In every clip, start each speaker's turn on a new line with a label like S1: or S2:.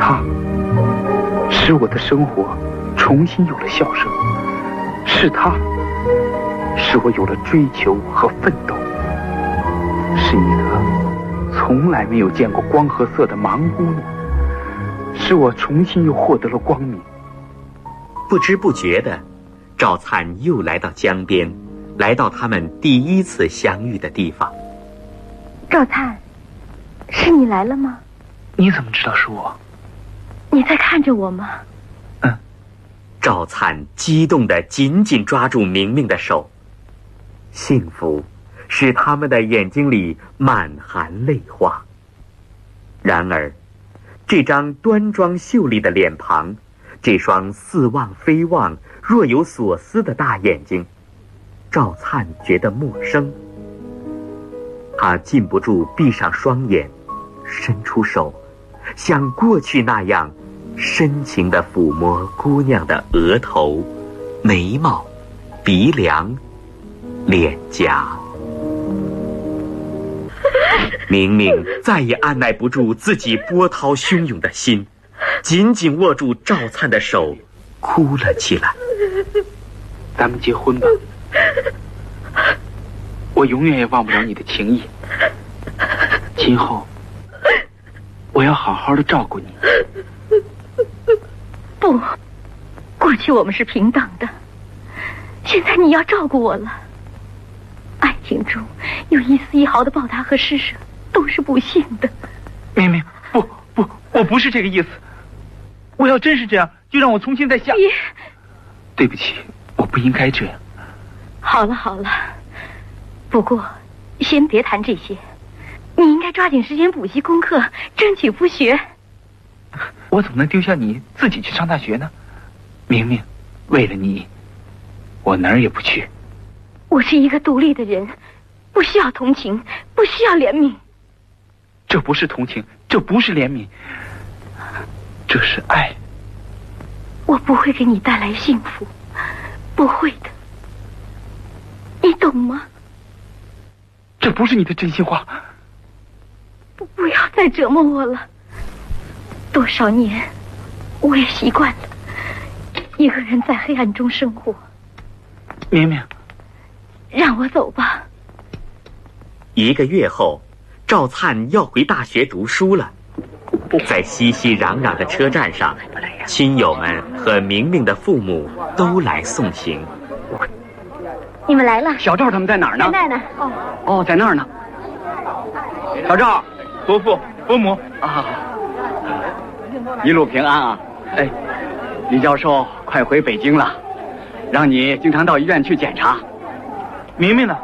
S1: 他使我的生活重新有了笑声，是他使我有了追求和奋斗，是一个从来没有见过光和色的盲姑娘，使我重新又获得了光明。
S2: 不知不觉的，赵灿又来到江边，来到他们第一次相遇的地方。
S3: 赵灿，是你来了吗？
S1: 你怎么知道是我？
S3: 你在看着我吗？
S2: 赵灿激动地紧紧抓住明明的手，幸福使他们的眼睛里满含泪花。然而，这张端庄秀丽的脸庞，这双似望非望、若有所思的大眼睛，赵灿觉得陌生。他禁不住闭上双眼，伸出手，像过去那样深情地抚摸姑娘的额头、眉毛、鼻梁、脸颊。明明再也按耐不住自己波涛汹涌的心，紧紧握住赵灿的手，哭了起来。
S1: 咱们结婚吧，我永远也忘不了你的情谊。今后我要好好的照顾你。
S3: 不，过去我们是平等的，现在你要照顾我了。爱情中有一丝一毫的报答和施舍，都是不幸的。
S1: 明明，不，我不是这个意思。我要真是这样，就让我重新再想。
S3: 别，
S1: 对不起，我不应该这样。
S3: 好了，不过先别谈这些，你应该抓紧时间补习功课，争取复学。
S1: 我怎么能丢下你自己去上大学呢？明明，为了你，我哪儿也不去。
S3: 我是一个独立的人，不需要同情，不需要怜悯。
S1: 这不是同情，这不是怜悯，这是爱。
S3: 我不会给你带来幸福，不会的，你懂吗？
S1: 这不是你的真心话。
S3: 不要再折磨我了。多少年，我也习惯了一个人在黑暗中生活。
S1: 明明，
S3: 让我走吧。
S2: 1个月后，赵灿要回大学读书了。在熙熙攘攘的车站上，亲友们和明明的父母都来送行。
S3: 你们来了。
S4: 小赵他们在哪儿呢？
S3: 在那儿呢。
S4: 哦，在那儿呢。小赵，
S1: 伯父伯母
S4: 啊，一路平安啊！哎，李教授快回北京了，让你经常到医院去检查。
S1: 明明呢？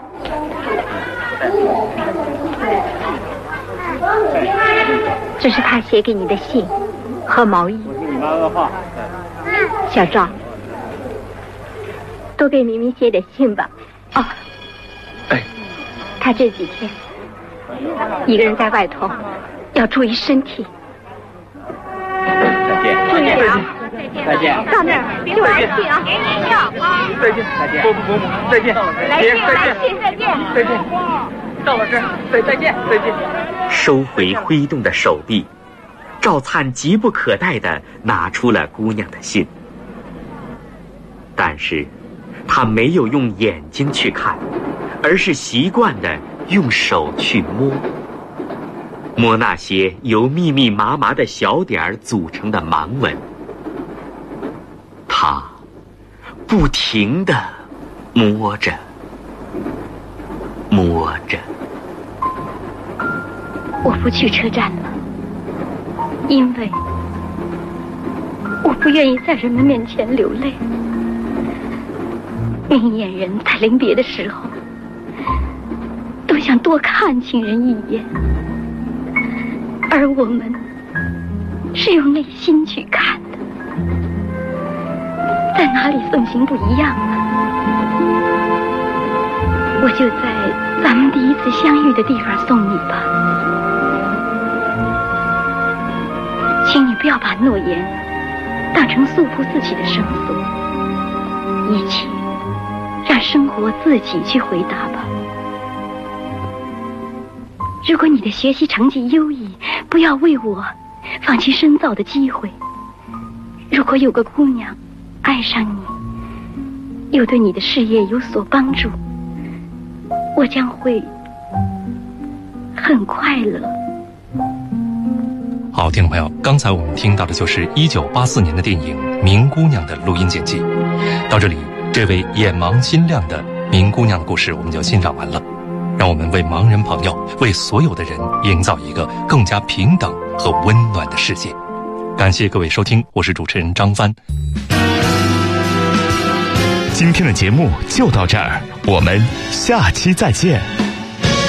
S3: 这是他写给你的信和毛衣。
S4: 我听你妈的话。
S3: 小赵，多给明明写点信吧。哦，
S1: 哎，
S3: 他这几天一个人在外头，要注意身体。
S4: 再见，
S3: 注意点啊！
S4: 再见。
S3: 到那儿就来信啊！给你票啊！
S1: 再见，
S4: 再见，
S1: 伯父伯母，再见，
S3: 来信，
S1: 再见，再见。赵老师，再见。
S2: 收回挥动的手臂，赵灿急不可待地拿出了姑娘的信，但是他没有用眼睛去看，而是习惯地用手去摸那些由密密麻麻的小点儿组成的盲纹。他不停地摸着。
S3: 我不去车站了，因为我不愿意在人们面前流泪。明眼人在临别的时候，都想多看亲人一眼，而我们是用内心去看的，在哪里送行不一样啊？我就在咱们第一次相遇的地方送你吧，请你不要把诺言当成束缚自己的绳索，一起让生活自己去回答吧。如果你的学习成绩优异，不要为我放弃深造的机会。如果有个姑娘爱上你，又对你的事业有所帮助，我将会很快乐。
S5: 好，听众朋友，刚才我们听到的就是1984年的电影《明姑娘》的录音剪辑。到这里，这位眼盲心亮的明姑娘的故事我们就欣赏完了。让我们为盲人朋友，为所有的人营造一个更加平等和温暖的世界。感谢各位收听，我是主持人张帆。
S6: 今天的节目就到这儿，我们下期再见。